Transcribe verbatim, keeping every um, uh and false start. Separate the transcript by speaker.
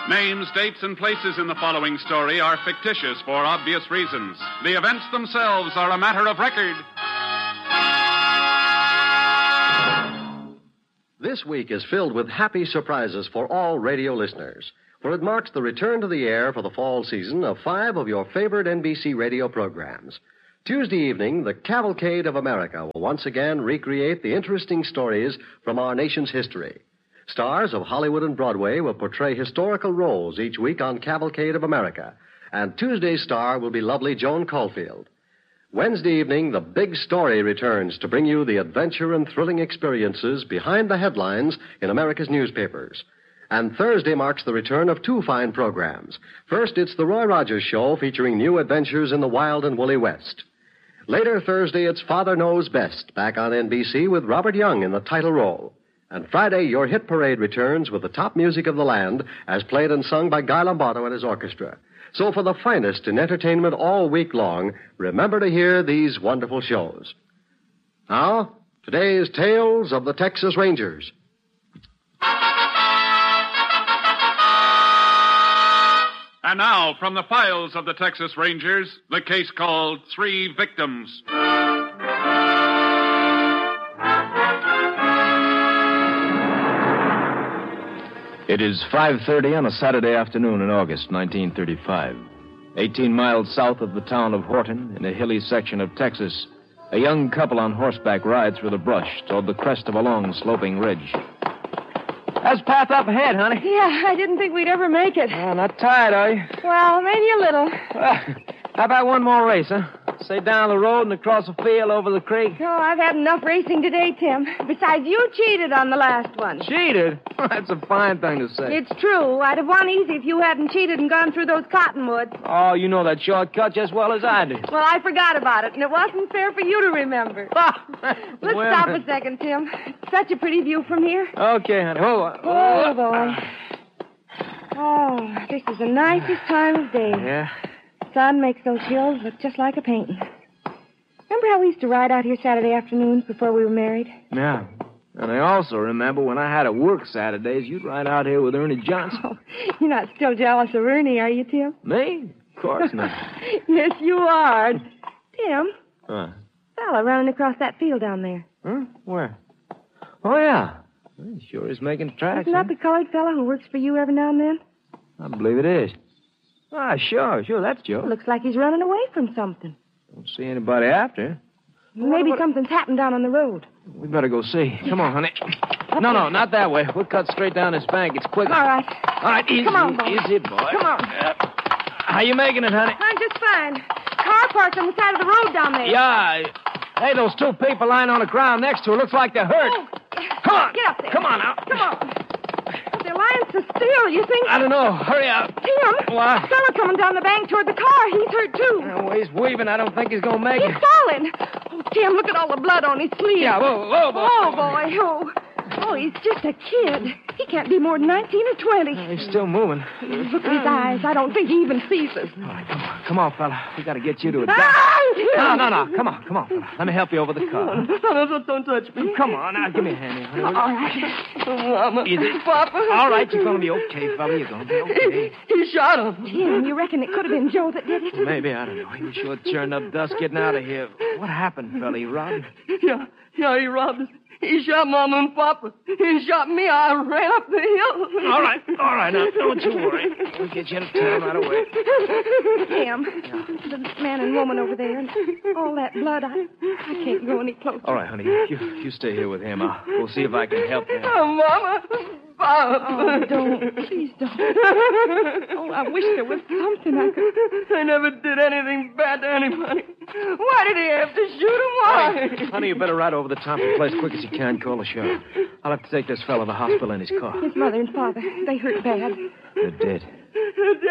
Speaker 1: Names, dates, and places in the following story are fictitious for obvious reasons. The events themselves are a matter of record.
Speaker 2: This week is filled with happy surprises for all radio listeners, for it marks the return to the air for the fall season of five of your favorite N B C radio programs. Tuesday evening, the Cavalcade of America will once again recreate the interesting stories from our nation's history. Stars of Hollywood and Broadway will portray historical roles each week on Cavalcade of America, and Tuesday's star will be lovely Joan Caulfield. Wednesday evening, the big story returns to bring you the adventure and thrilling experiences behind the headlines in America's newspapers. And Thursday marks the return of two fine programs. First, it's the Roy Rogers Show featuring new adventures in the wild and woolly West. Later Thursday, it's Father Knows Best, back on N B C with Robert Young in the title role. And Friday, your hit parade returns with the top music of the land as played and sung by Guy Lombardo and his orchestra. So for the finest in entertainment all week long, remember to hear these wonderful shows. Now, today's Tales of the Texas Rangers.
Speaker 1: And now, from the files of the Texas Rangers, the case called Three Victims.
Speaker 3: It is five thirty on a Saturday afternoon in August nineteen thirty-five. Eighteen miles south of the town of Horton, in a hilly section of Texas, a young couple on horseback ride through the brush toward the crest of a long, sloping ridge.
Speaker 4: How's the path up ahead, honey?
Speaker 5: Yeah, I didn't think we'd ever make it.
Speaker 4: Oh, not tired, are you?
Speaker 5: Well, maybe a little.
Speaker 4: Well, how about one more race, huh? Say down the road and across the field over the creek.
Speaker 5: Oh, I've had enough racing today, Tim. Besides, you cheated on the last one.
Speaker 4: Cheated? That's a fine thing to say.
Speaker 5: It's true. I'd have won easy if you hadn't cheated and gone through those cottonwoods.
Speaker 4: Oh, you know that shortcut just as well as I do.
Speaker 5: Well, I forgot about it, and it wasn't fair for you to remember. Let's
Speaker 4: Well,
Speaker 5: stop a second, Tim. It's such a pretty view from here.
Speaker 4: Okay, honey. Oh,
Speaker 5: Oh, boy. Oh, this is the nicest time of day.
Speaker 4: Yeah?
Speaker 5: The sun makes those hills look just like a painting. Remember how we used to ride out here Saturday afternoons before we were married?
Speaker 4: Yeah. And I also remember when I had to work Saturdays, you'd ride out here with Ernie Johnson.
Speaker 5: Oh, you're not still jealous of Ernie, are you, Tim?
Speaker 4: Me? Of course not.
Speaker 5: Yes, you are. Tim,
Speaker 4: Huh?
Speaker 5: fella running across that field down there.
Speaker 4: Huh? Where? Oh, yeah. Well, he sure is making tracks.
Speaker 5: Isn't that the colored fella who works for you every now and then?
Speaker 4: huh? I believe it is. Ah, sure, sure, that's Joe.
Speaker 5: Looks like he's running away from something.
Speaker 4: Don't see anybody after.
Speaker 5: Maybe
Speaker 4: what-
Speaker 5: something's happened down on the road.
Speaker 4: We better go see. Come on, honey. No, no, not that way. We'll cut straight down this bank. It's quicker.
Speaker 5: All right.
Speaker 4: All right, easy.
Speaker 5: Come on, boy.
Speaker 4: Easy, boy.
Speaker 5: Come on.
Speaker 4: Uh, how you making it, honey?
Speaker 5: I'm just fine. Car parked on the side of the road down there.
Speaker 4: Yeah. Hey, those two people lying on the ground next to her. Looks like they're hurt.
Speaker 5: Oh,
Speaker 4: Come on.
Speaker 5: get up there.
Speaker 4: Come on now.
Speaker 5: Come on. But they're lying so still, you think?
Speaker 4: I don't know. Hurry up.
Speaker 5: Tim,
Speaker 4: What?
Speaker 5: fella coming down the bank toward the car. He's hurt, too.
Speaker 4: Oh, he's weaving. I don't think he's going to make
Speaker 5: He's
Speaker 4: it.
Speaker 5: falling. Oh, Tim, look at all the blood on his sleeve.
Speaker 4: Yeah, whoa, whoa, boy.
Speaker 5: Oh, boy. Oh, oh, he's just a kid. He can't be more than nineteen or twenty.
Speaker 4: He's still moving.
Speaker 5: Look at his eyes. I don't think he even sees us.
Speaker 4: All right, come on. Come on, fella. We got to get you to a doctor.
Speaker 5: Ah,
Speaker 4: No, no, no. Come on, come on, fella. Let me help you over the car.
Speaker 5: Don't, don't touch me.
Speaker 4: Come on. Now, give me a hand here.
Speaker 5: All right. Mama.
Speaker 4: Easy.
Speaker 5: Papa.
Speaker 4: All right, you're going to be okay, fella. You're going to be okay.
Speaker 5: He shot him. Tim, you reckon it could have been Joe that did it?
Speaker 4: Maybe, I don't know. He was sure churned up dust getting out of here. What happened, fella? He robbed?
Speaker 5: Yeah, yeah, he robbed us. He shot Mama and Papa. He shot me. I ran up the hill.
Speaker 4: All right, all right. Now, don't you worry. We'll get you in time right away.
Speaker 5: Tim, the man and woman over there, and all that blood, I, I can't go any closer.
Speaker 4: All right, honey. You, you stay here with him. I'll, we'll see if I can help you.
Speaker 5: Oh, Mama. Papa. Oh, don't. Please don't. Oh, I wish there was something I could... I never did anything bad to anybody. Why did he have to shoot him? Why?
Speaker 4: Honey, honey, you better ride over the top of the place quick as you can. Call the sheriff. I'll have to take this fellow to the hospital in his car.
Speaker 5: His mother and father, they hurt bad.
Speaker 4: They're dead.